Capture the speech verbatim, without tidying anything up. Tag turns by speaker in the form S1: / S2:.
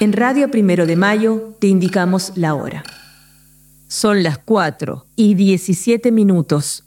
S1: En Radio Primero de Mayo te indicamos la hora. Son las cuatro y diecisiete minutos.